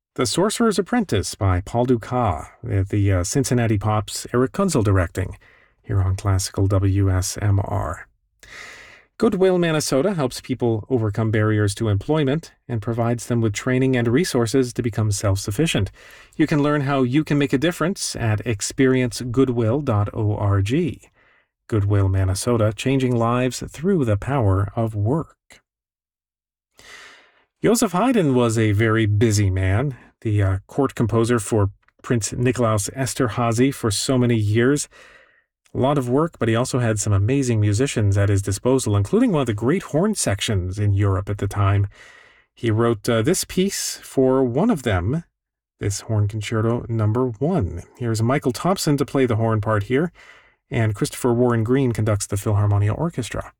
The Sorcerer's Apprentice by Paul Dukas, with the Cincinnati Pop's Eric Kunzel directing, here on Classical WSMR. Goodwill Manitoba helps people overcome barriers to employment and provides them with training and resources to become self-sufficient. You can learn how you can make a difference at experiencegoodwill.org. Goodwill Manitoba, changing lives through the power of work. Joseph Haydn was a very busy man, the court composer for Prince Nikolaus Esterházy for so many years. A lot of work, but he also had some amazing musicians at his disposal, including one of the great horn sections in Europe at the time. He wrote this piece for one of them, this Horn Concerto number 1. Here's Michael Thompson to play the horn part here, and Christopher Warren Green conducts the Philharmonia Orchestra.